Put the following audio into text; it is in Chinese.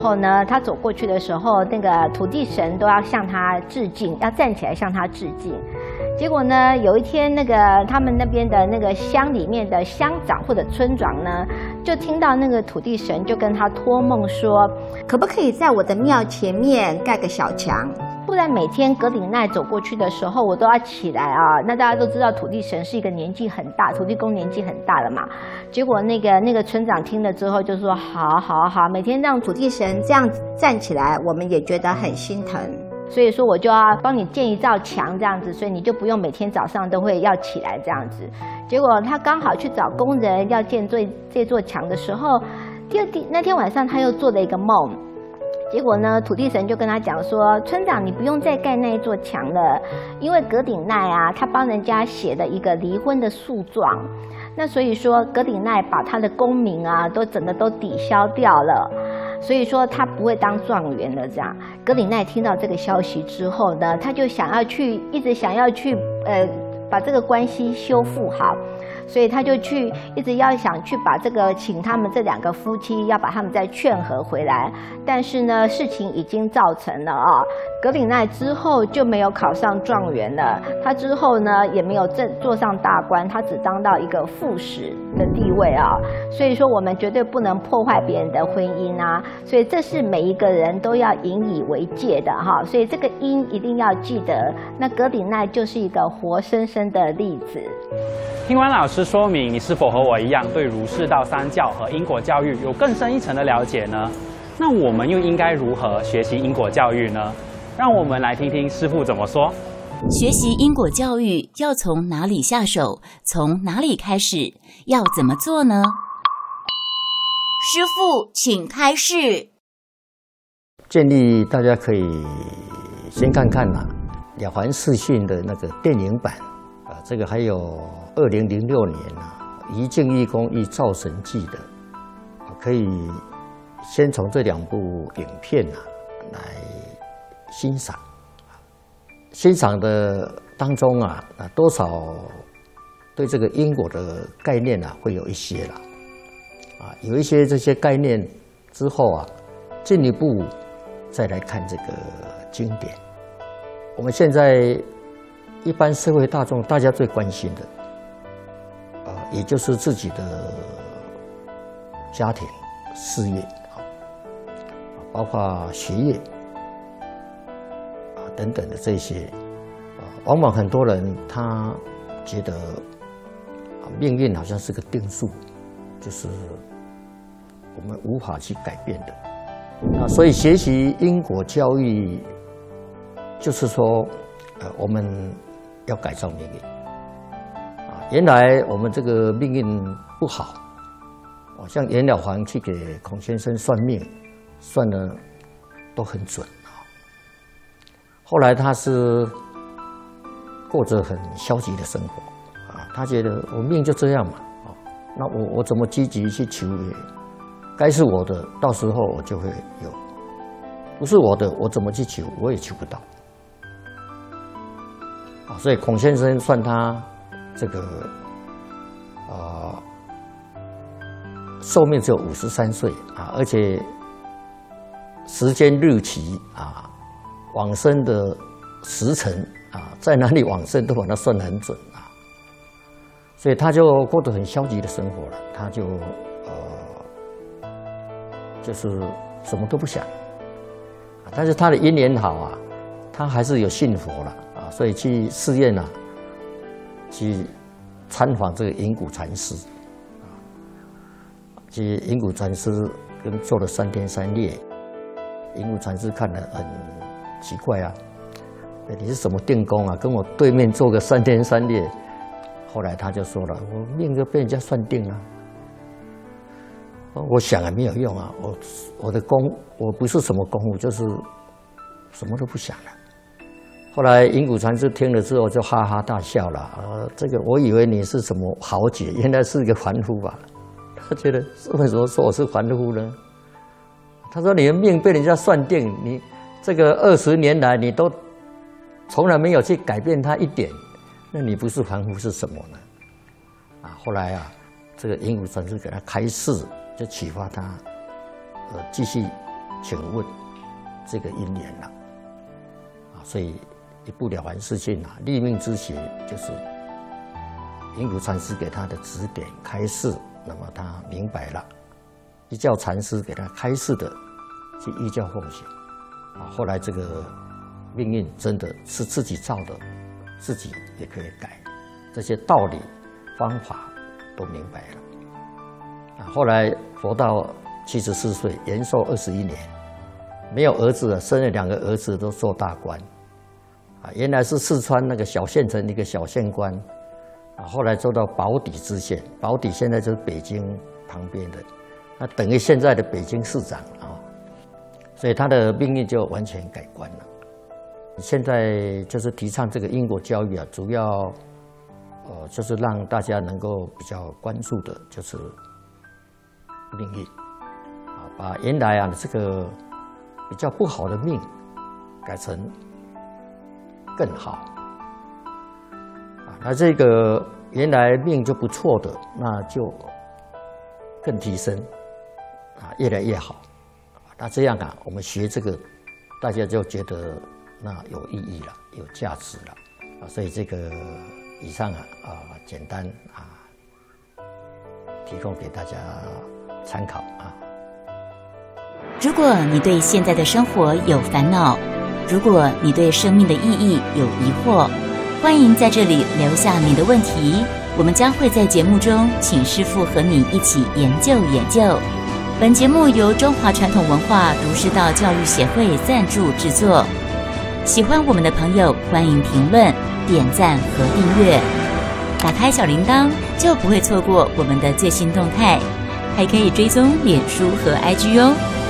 后呢，他走过去的时候，那个土地神都要向他致敬，要站起来向他致敬。结果呢，有一天，那个他们那边的那个乡里面的乡长或者村长呢，就听到那个土地神就跟他托梦说， 可不可以在我的庙前面盖个小墙？ 不然每天葛鼎奈走过去的时候，我都要起来啊。那大家都知道土地神是一个年纪很大，土地公年纪很大了嘛。结果那个村长听了之后就说：好，每天让土地神这样站起来，我们也觉得很心疼。 所以说我就要帮你建一道墙这样子，所以你就不用每天早上都会要起来这样子。结果他刚好去找工人要建这座墙的时候，那天晚上他又做了一个梦。结果呢，土地神就跟他讲说，村长你不用再盖那一座墙了，因为葛鼎奈啊，他帮人家写了一个离婚的诉状，那所以说葛鼎奈把他的功名啊整个都抵消掉了，所以说他不会当状元了。这样，葛鼎奈听到这个消息之后呢，他就一直想要去把这个关系修复好。所以他就一直要想去把请他们这两个夫妻要把他们再劝和回来，但是呢，事情已经造成了啊。葛鼎奈之后就没有考上状元了，他之后呢也没有做上大官，他只当到一个副使的地位啊。所以说我们绝对不能破坏别人的婚姻啊，所以这是每一个人都要引以为戒的哈。所以这个因一定要记得，那葛鼎奈就是一个活生生的例子。 听完老师说明，你是否和我一样对儒释道三教和因果教育有更深一层的了解呢？那我们又应该如何学习因果教育呢？让我们来听听师父怎么说。 学习因果教育要从哪里下手？从哪里开始？要怎么做呢？师父，请开示。 建议大家可以先看看了凡四训的那个电影版这个还有2006年一镜一公一灶神记的，可以先从这2部影片来欣赏。欣赏的当中多少对这个因果的概念会有一些了有一些这些概念之后进一步再来看这个经典。我们现在一般社会大众大家最关心的也就是自己的家庭、事业包括学业等等的这些往往很多人他觉得命运好像是个定数，就是我们无法去改变的所以学习因果教育就是说我们要改造命运原来我们这个命运不好像袁了凡去给孔先生算命，算的都很准后来他是过着很消极的生活他觉得我命就这样嘛那我怎么积极去求也该是我的，到时候我就会有；不是我的，我怎么去求我也求不到所以孔先生算他这个寿命只有53岁而且时间日期往生的时辰在哪里往生都把它算得很准所以他就过得很消极的生活了，他就是什么都不想但是他的因缘好他还是有信佛了所以去寺院去参访这个银谷禅师去银谷禅师跟做了3天3夜。银谷禅师看了很奇怪你是什么定功跟我对面做个3天3夜。后来他就说了，我命就被人家算定了我想也没有用我的功我不是什么功夫，就是什么都不想了。后来银谷禅师听了之后就哈哈大笑了这个我以为你是什么豪杰，原来是一个凡夫吧。他觉得为什么说我是凡夫呢？他说你的命被人家算定，你这个20年来你都从来没有去改变它一点，那你不是凡夫是什么呢？后来这个银谷禅师给他开示，就启发他继续请问这个因缘了所以一部《了凡四训》立命之学就是印谷禅师给他的指点开示，那么他明白了，依教禅师给他开示的去依教奉行后来这个命运真的是自己造的，自己也可以改，这些道理方法都明白了后来活到74岁，延寿21年，没有儿子了，生了2个儿子都做大官原来是四川那个小县城一个小县官后来做到保底知县，保底现在就是北京旁边的，那等于现在的北京市长所以他的命运就完全改观了。现在就是提倡这个因果教育主要就是让大家能够比较关注的就是命运把原来这个比较不好的命改成更好那这个原来命就不错的，那就更提升越来越好那这样我们学这个大家就觉得那有意义了，有价值了所以这个以上简单提供给大家参考如果你对现在的生活有烦恼，如果你对生命的意义有疑惑，欢迎在这里留下你的问题，我们将会在节目中请师父和你一起研究研究。本节目由中华传统文化儒释道教育协会赞助制作。喜欢我们的朋友，欢迎评论、点赞和订阅。打开小铃铛，就不会错过我们的最新动态。还可以追踪脸书和 IG 哦。